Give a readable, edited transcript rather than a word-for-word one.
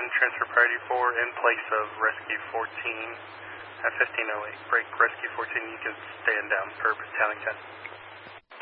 transfer priority 4 in place of Rescue 14 at 1508. Break Rescue 14, you can stand down per Battalion 10.